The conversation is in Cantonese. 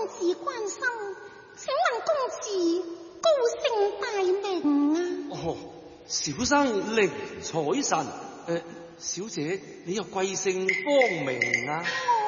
子關心，請問公子高姓大名啊？ 哦，小生寧采臣。小姐你又貴姓芳名啊？